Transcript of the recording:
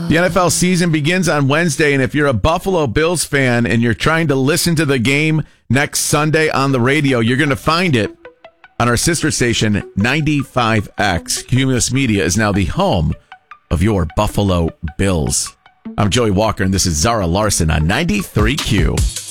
The NFL season begins on Wednesday, and if you're a Buffalo Bills fan and you're trying to listen to the game next Sunday on the radio, you're going to find it on our sister station, 95X. Cumulus Media is now the home of your Buffalo Bills. I'm Joey Walker, and this is Zara Larson on 93Q.